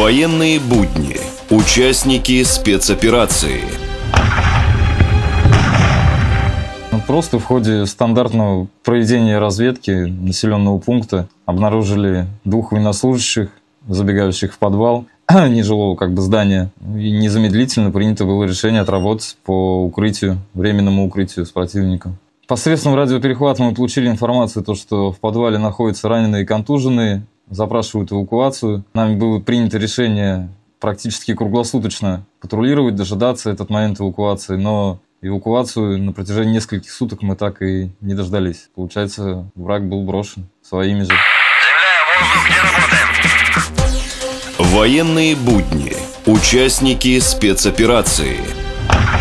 Военные будни. Участники спецоперации. Просто в ходе стандартного проведения разведки населенного пункта обнаружили 2 военнослужащих, забегающих в подвал нежилого здания. И незамедлительно принято было решение отработать по временному укрытию с противником. Посредством радиоперехвата мы получили информацию, что в подвале находятся раненые и контуженные, запрашивают эвакуацию. Нами было принято решение практически круглосуточно патрулировать, дожидаться этот момент эвакуации, но эвакуацию на протяжении нескольких суток мы так и не дождались. Получается, враг был брошен своими же. Земля, воздух, где работаем? Военные будни. Участники спецоперации.